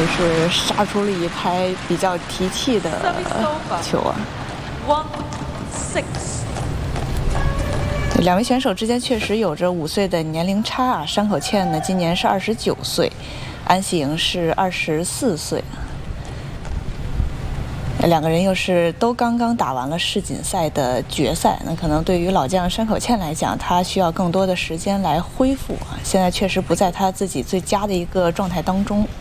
也是杀出了一拍比较提气的球啊。 1-6。 两位选手之间确实有着5岁的年龄差啊。山口茜呢，今年是29岁，安喜莹是24岁。两个人又是都刚刚打完了世锦赛的决赛，那可能对于老将山口茜来讲，他需要更多的时间来恢复啊。现在确实不在他自己最佳的一个状态当中。